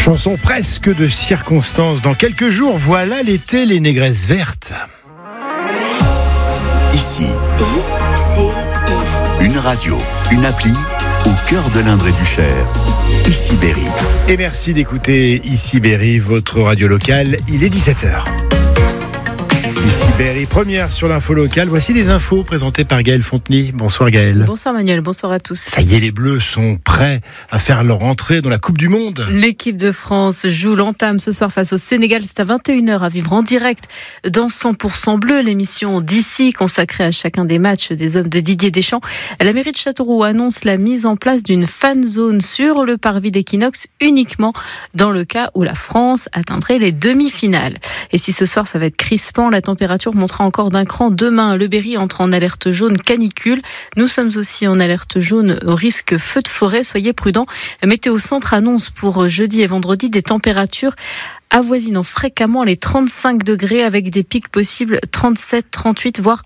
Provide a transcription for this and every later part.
Chanson presque de circonstance. Dans quelques jours, voilà l'été, les négresses vertes. Ici, une radio, une appli au cœur de l'Indre et du Cher. Ici Berry. Et merci d'écouter Ici Berry, votre radio locale. Il est 17h. Ici Berry, première sur l'info locale. Voici les infos présentées par Gaëlle Fontenay. Bonsoir Gaëlle. Bonsoir Manuel, bonsoir à tous. Ça y est, les Bleus sont prêts à faire leur entrée dans la Coupe du Monde. L'équipe de France joue l'entame ce soir face au Sénégal. C'est à 21h à vivre en direct dans 100% Bleu, l'émission d'ici consacrée à chacun des matchs des hommes de Didier Deschamps. La mairie de Châteauroux annonce la mise en place d'une fan zone sur le parvis d'Equinox uniquement dans le cas où la France atteindrait les demi-finales. Et si ce soir ça va être crispant, la température montera encore d'un cran demain. Le Berry entre en alerte jaune canicule. Nous sommes aussi en alerte jaune au risque feu de forêt. Soyez prudents. Météo Centre annonce pour jeudi et vendredi des températures avoisinant fréquemment les 35 degrés avec des pics possibles 37, 38 voire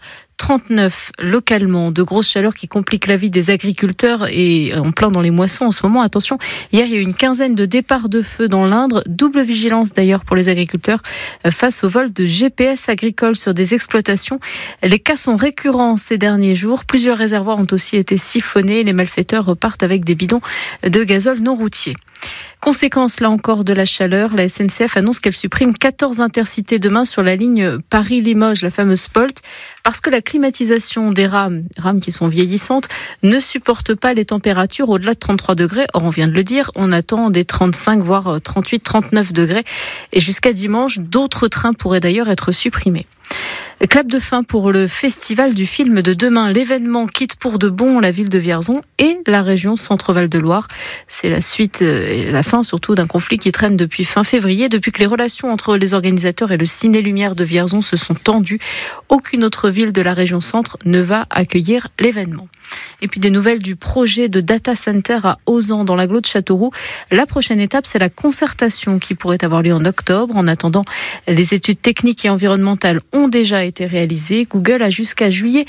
39 localement. De grosses chaleurs qui compliquent la vie des agriculteurs et en plein dans les moissons en ce moment. Attention, hier il y a eu une quinzaine de départs de feu dans l'Indre. Double vigilance d'ailleurs pour les agriculteurs face au vol de GPS agricoles sur des exploitations. Les cas sont récurrents ces derniers jours. Plusieurs réservoirs ont aussi été siphonnés. Les malfaiteurs repartent avec des bidons de gazole non routier. Conséquence là encore de la chaleur, la SNCF annonce qu'elle supprime 14 intercités demain sur la ligne Paris-Limoges, la fameuse POLT, parce que la climatisation des rames qui sont vieillissantes, ne supporte pas les températures au-delà de 33 degrés. Or, on vient de le dire, on attend des 35 voire 38, 39 degrés. Et jusqu'à dimanche, d'autres trains pourraient d'ailleurs être supprimés. Clap de fin pour le festival du film de demain. L'événement quitte pour de bon la ville de Vierzon et la région Centre-Val de Loire. C'est la suite et la fin surtout d'un conflit qui traîne depuis fin février. Depuis que les relations entre les organisateurs et le Ciné Lumière de Vierzon se sont tendues, aucune autre ville de la région Centre ne va accueillir l'événement. Et puis des nouvelles du projet de data center à Ozan dans l'agglo de Châteauroux. La prochaine étape, c'est la concertation qui pourrait avoir lieu en octobre. En attendant, les études techniques et environnementales ont déjà été réalisées. Google a jusqu'à juillet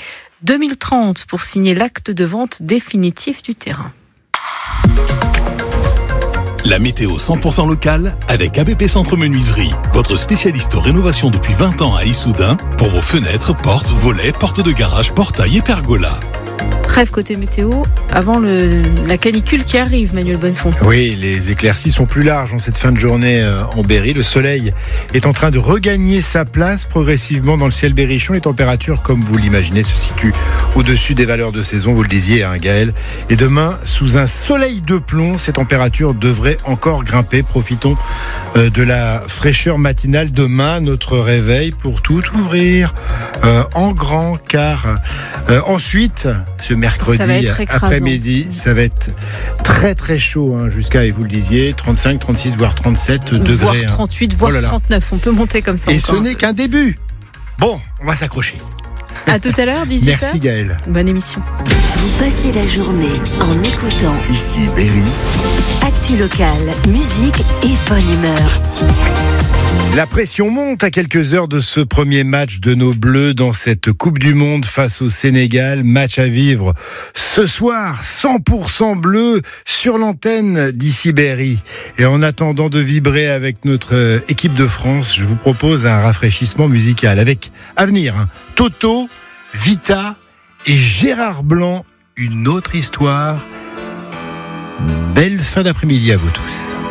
2030 pour signer l'acte de vente définitif du terrain. La météo 100% locale avec ABP Centre Menuiserie, votre spécialiste en rénovation depuis 20 ans à Issoudun pour vos fenêtres, portes, volets, portes de garage, portails et pergolas. Bref, côté météo, avant la canicule qui arrive, Manuel Bonnefond. Oui, les éclaircies sont plus larges en cette fin de journée en Berry. Le soleil est en train de regagner sa place progressivement dans le ciel berrichon. Les températures, comme vous l'imaginez, se situent au-dessus des valeurs de saison, vous le disiez, hein, Gaël. Et demain, sous un soleil de plomb, ces températures devraient encore grimper. Profitons de la fraîcheur matinale. Demain, notre réveil pour tout ouvrir en grand, car ensuite, ce mercredi après-midi, ça va être très très chaud, hein, jusqu'à, et vous le disiez, 35, 36, voire 37 degrés. Voire 38, voire 39, on peut monter comme ça. Et ce n'est qu'un début. Bon, on va s'accrocher. À tout à l'heure, 18h. Merci Gaëlle. Bonne émission. Vous passez la journée en écoutant Ici Berry. Actu locale, musique et bonne humeur. Ici. La pression monte à quelques heures de ce premier match de nos Bleus dans cette Coupe du Monde face au Sénégal. Match à vivre ce soir, 100% bleu sur l'antenne d'Ici Berry. Et en attendant de vibrer avec notre équipe de France, je vous propose un rafraîchissement musical avec à venir Toto, Vita et Gérard Blanc. Une autre histoire. Belle fin d'après-midi à vous tous.